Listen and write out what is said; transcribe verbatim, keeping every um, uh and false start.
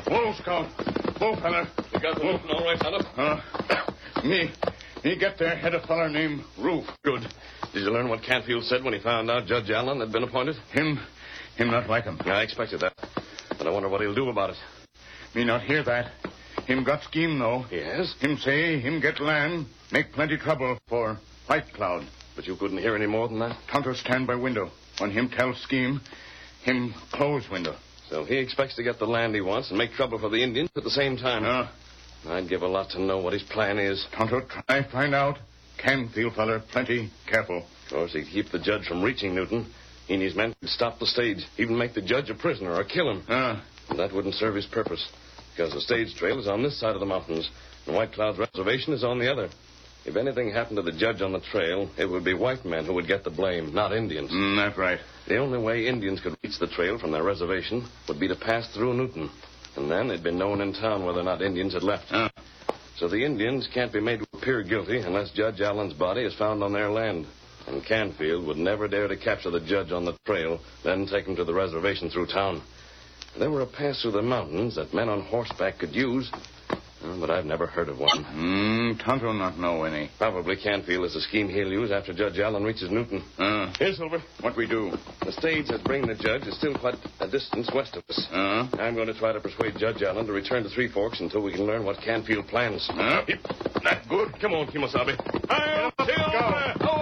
Whoa, Scout. Whoa, fella. You got the Newton all right, Tonto? Uh, me. Me get there, had a feller named Roof. Good. Did you learn what Canfield said when he found out Judge Allen had been appointed? Him, him not like him. Yeah, I expected that. But I wonder what he'll do about it. Me not hear that. Him got scheme, though. Yes? Him say him get land, make plenty trouble for White Cloud. But you couldn't hear any more than that? Tonto stand by window. When him tell scheme, him close window. So he expects to get the land he wants and make trouble for the Indians at the same time. Uh, I'd give a lot to know what his plan is. Tonto try find out. Canfield feller plenty careful. Of course, he'd keep the judge from reaching Newton. He and his men could stop the stage, even make the judge a prisoner or kill him. Uh, And that wouldn't serve his purpose, because the stage trail is on this side of the mountains, and White Cloud's reservation is on the other. If anything happened to the judge on the trail, it would be white men who would get the blame, not Indians. mm, that's right. The only way Indians could reach the trail from their reservation would be to pass through Newton, and then it'd be known in town whether or not Indians had left. Uh, So the Indians can't be made to appear guilty unless Judge Allen's body is found on their land. And Canfield would never dare to capture the judge on the trail, then take him to the reservation through town. There were a pass through the mountains that men on horseback could use, but I've never heard of one. mm, Tonto not know any. Probably Canfield is a scheme he'll use after Judge Allen reaches Newton. Uh, Here, Silver. what we do? The stage that brings the judge is still quite a distance west of us. Uh, I'm going to try to persuade Judge Allen to return to Three Forks until we can learn what Canfield plans. uh, that good. Come on, Kimosabe. Hi, Silver!